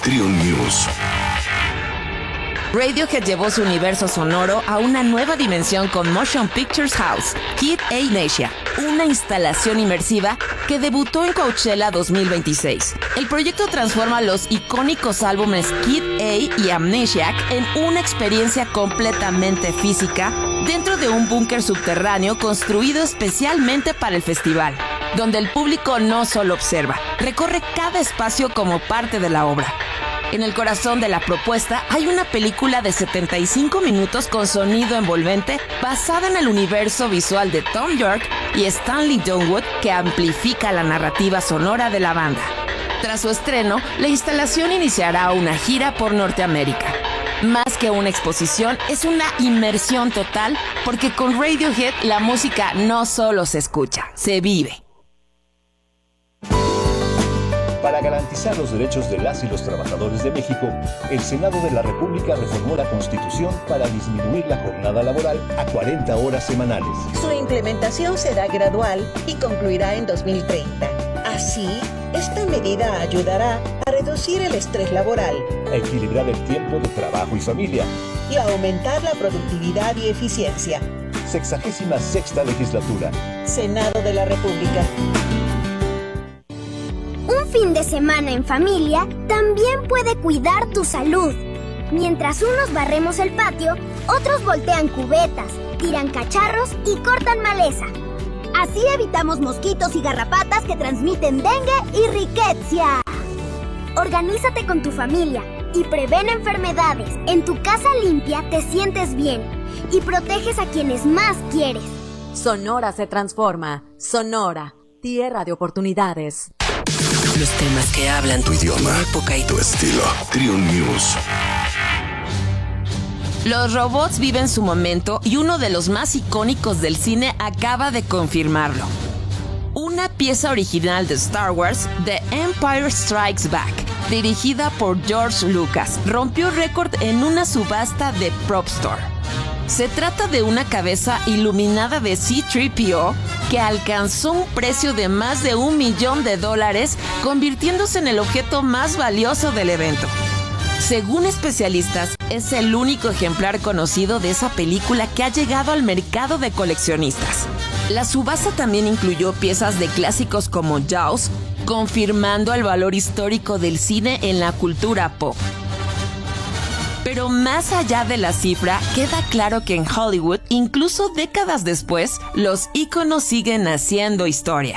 Triun News. Radiohead llevó su universo sonoro a una nueva dimensión con Motion Pictures House, Kid Amnesia, una instalación inmersiva que debutó en Coachella 2026. El proyecto transforma los icónicos álbumes Kid A y Amnesiac en una experiencia completamente física dentro de un búnker subterráneo construido especialmente para el festival, donde el público no solo observa, recorre cada espacio como parte de la obra. En el corazón de la propuesta hay una película de 75 minutos con sonido envolvente basada en el universo visual de Thom Yorke y Stanley Donwood que amplifica la narrativa sonora de la banda. Tras su estreno, la instalación iniciará una gira por Norteamérica. Más que una exposición, es una inmersión total porque con Radiohead la música no solo se escucha, se vive. Para garantizar los derechos de las y los trabajadores de México, el Senado de la República reformó la Constitución para disminuir la jornada laboral a 40 horas semanales. Su implementación será gradual y concluirá en 2030. Así, esta medida ayudará a reducir el estrés laboral, a equilibrar el tiempo de trabajo y familia y a aumentar la productividad y eficiencia. 66ª legislatura. Senado de la República. Un fin de semana en familia también puede cuidar tu salud. Mientras unos barremos el patio, otros voltean cubetas, tiran cacharros y cortan maleza. Así evitamos mosquitos y garrapatas que transmiten dengue y riqueza. Organízate con tu familia y prevén enfermedades. En tu casa limpia te sientes bien y proteges a quienes más quieres. Sonora se transforma. Sonora, tierra de oportunidades. Los temas que hablan tu idioma, tu época y tu estilo. Triun News. Los robots viven su momento y uno de los más icónicos del cine acaba de confirmarlo. Una pieza original de Star Wars, The Empire Strikes Back, dirigida por George Lucas, rompió récord en una subasta de Prop Store. Se trata de una cabeza iluminada de C-3PO que alcanzó un precio de más de $1 millón, convirtiéndose en el objeto más valioso del evento. Según especialistas, es el único ejemplar conocido de esa película que ha llegado al mercado de coleccionistas. La subasta también incluyó piezas de clásicos como Jaws, confirmando el valor histórico del cine en la cultura pop. Pero más allá de la cifra, queda claro que en Hollywood, incluso décadas después, los íconos siguen haciendo historia.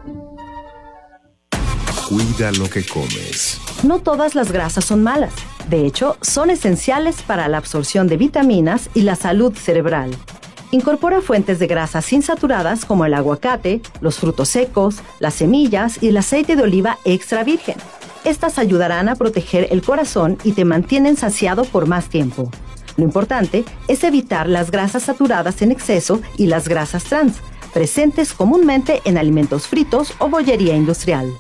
Cuida lo que comes. No todas las grasas son malas. De hecho, son esenciales para la absorción de vitaminas y la salud cerebral. Incorpora fuentes de grasas insaturadas como el aguacate, los frutos secos, las semillas y el aceite de oliva extra virgen. Estas ayudarán a proteger el corazón y te mantienen saciado por más tiempo. Lo importante es evitar las grasas saturadas en exceso y las grasas trans, presentes comúnmente en alimentos fritos o bollería industrial.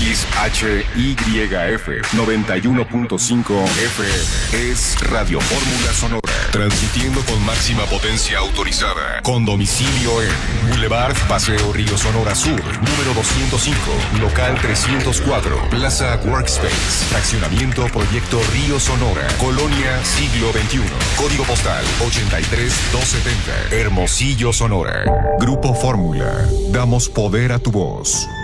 XHYF 91.5 FM es Radio Fórmula Sonora. Transmitiendo con máxima potencia autorizada. Con domicilio en Boulevard Paseo Río Sonora Sur, número 205, local 304, Plaza Workspace, Fraccionamiento Proyecto Río Sonora, Colonia Siglo XXI, Código Postal 83270, Hermosillo, Sonora. Grupo Fórmula, damos poder a tu voz.